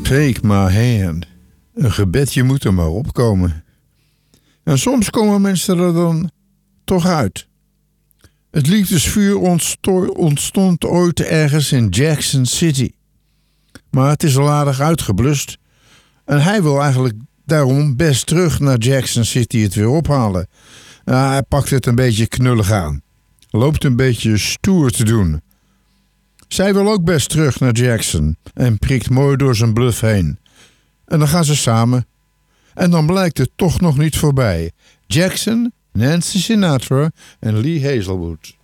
Take my hand. Een gebedje moet er maar opkomen. En soms komen mensen er dan toch uit. Het liefdesvuur ontstond ooit ergens in Jackson City. Maar het is al aardig uitgeblust. En hij wil eigenlijk daarom best terug naar Jackson City het weer ophalen. Hij pakt het een beetje knullig aan. Loopt een beetje stoer te doen. Zij wil ook best terug naar Jackson en prikt mooi door zijn bluff heen. En dan gaan ze samen. En dan blijkt het toch nog niet voorbij. Jackson, Nancy Sinatra en Lee Hazelwood.